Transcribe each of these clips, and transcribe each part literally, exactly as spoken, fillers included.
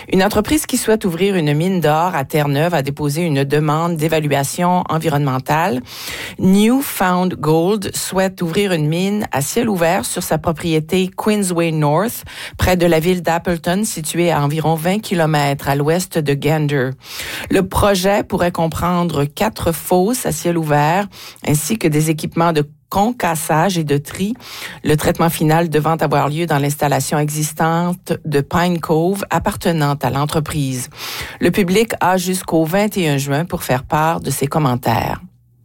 Une entreprise qui souhaite ouvrir une mine d'or à Terre-Neuve a déposé une demande d'évaluation environnementale. Newfound Gold souhaite ouvrir une mine à ciel ouvert sur sa propriété Queensway North, près de la ville d'Appleton, située à environ vingt kilomètres à l'ouest de Gander. Le projet pourrait comprendre quatre fosses à ciel ouvert, ainsi que des équipements de concassage et de tri, le traitement final devant avoir lieu dans l'installation existante de Pine Cove appartenant à l'entreprise. Le public a jusqu'au vingt et un juin pour faire part de ses commentaires.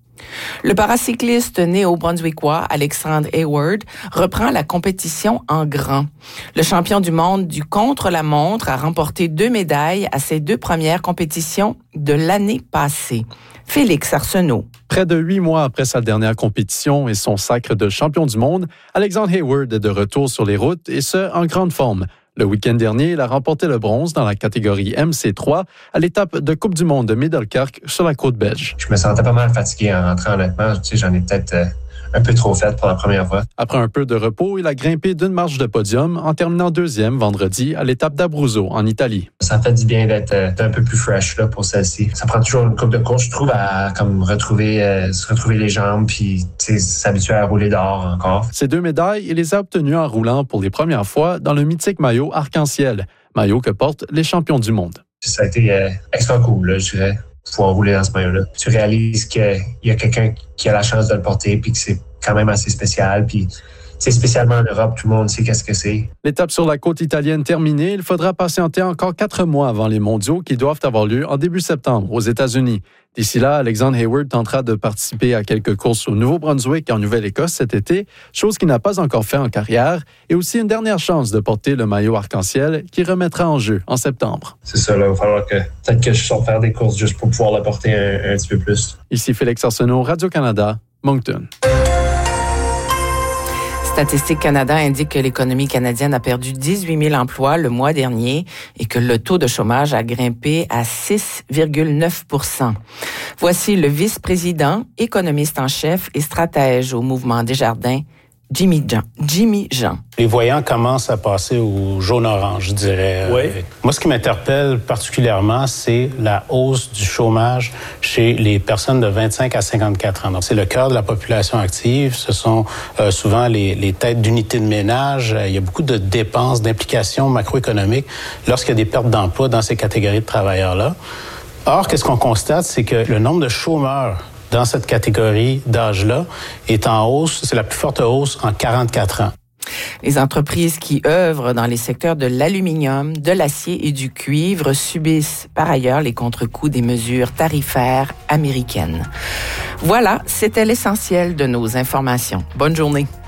Le paracycliste néo-brunswickois Alexandre Hayward reprend la compétition en grand. Le champion du monde du contre-la-montre a remporté deux médailles à ses deux premières compétitions de l'année passée. Félix Arsenault. Près de huit mois après sa dernière compétition et son sacre de champion du monde, Alexandre Hayward est de retour sur les routes et ce, en grande forme. Le week-end dernier, il a remporté le bronze dans la catégorie M C trois à l'étape de Coupe du monde de Middelkerk sur la côte belge. Je me sentais pas mal fatigué en rentrant, honnêtement. Tu sais, j'en ai peut-être euh, un peu trop fait pour la première fois. Après un peu de repos, il a grimpé d'une marche de podium en terminant deuxième vendredi à l'étape d'Abruzzo en Italie. Ça fait du bien d'être euh, un peu plus fresh là, pour celle-ci. Ça prend toujours une coupe de course, je trouve, à comme retrouver, euh, se retrouver les jambes puis s'habituer à rouler dehors encore. Ces deux médailles, il les a obtenues en roulant pour les premières fois dans le mythique maillot arc-en-ciel, maillot que portent les champions du monde. Ça a été euh, extra cool, là, je dirais, pouvoir rouler dans ce maillot-là. Tu réalises qu'il y a quelqu'un qui a la chance de le porter puis que c'est quand même assez spécial. Puis c'est spécialement en Europe, tout le monde sait qu'est-ce que c'est. L'étape sur la côte italienne terminée, il faudra patienter encore quatre mois avant les mondiaux qui doivent avoir lieu en début septembre aux États-Unis. D'ici là, Alexandre Hayward tentera de participer à quelques courses au Nouveau-Brunswick et en Nouvelle-Écosse cet été, chose qu'il n'a pas encore fait en carrière, et aussi une dernière chance de porter le maillot arc-en-ciel qui remettra en jeu en septembre. C'est ça, là, il va falloir que peut-être que je sorte faire des courses juste pour pouvoir le porter un, un petit peu plus. Ici Félix Arsenault, Radio-Canada, Moncton. Statistique Canada indique que l'économie canadienne a perdu dix-huit mille emplois le mois dernier et que le taux de chômage a grimpé à six virgule neuf pour cent. Voici le vice-président, économiste en chef et stratège au mouvement Desjardins, Jimmy Jean. Jimmy Jean. Les voyants commencent à passer au jaune-orange, je dirais. Oui. Moi, ce qui m'interpelle particulièrement, c'est la hausse du chômage chez les personnes de vingt-cinq à cinquante-quatre ans. Donc, c'est le cœur de la population active. Ce sont euh, souvent les, les têtes d'unités de ménage. Il y a beaucoup de dépenses, d'implications macroéconomiques lorsqu'il y a des pertes d'emploi dans ces catégories de travailleurs-là. Or, qu'est-ce qu'on constate, c'est que le nombre de chômeurs dans cette catégorie d'âge-là est en hausse. C'est la plus forte hausse en quarante-quatre ans. Les entreprises qui œuvrent dans les secteurs de l'aluminium, de l'acier et du cuivre subissent par ailleurs les contre-coups des mesures tarifaires américaines. Voilà, c'était l'essentiel de nos informations. Bonne journée.